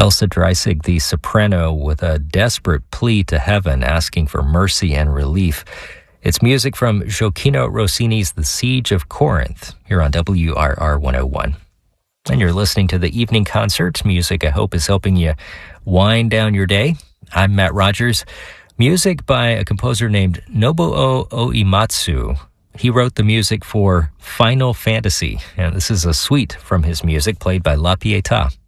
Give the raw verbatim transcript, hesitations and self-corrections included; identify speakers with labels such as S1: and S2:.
S1: Elsa Dreisig, the soprano, with a desperate plea to heaven, asking for mercy and relief. It's music from Gioacchino Rossini's The Siege of Corinth, here on W R R one oh one. And you're listening to the Evening Concert. Music, I hope, is helping you wind down your day. I'm Matt Rogers. Music by a composer named Nobuo Uematsu. He wrote the music for Final Fantasy, and this is a suite from his music played by La Pietà.